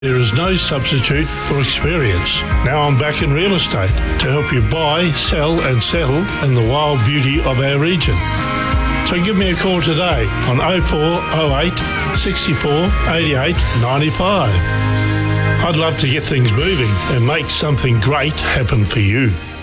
There is no substitute for experience. Now I'm back in real estate to help you buy, sell and settle in the wild beauty of our region. So give me a call today on 0408 64 88 95. I'd love to get things moving and make something great happen for you.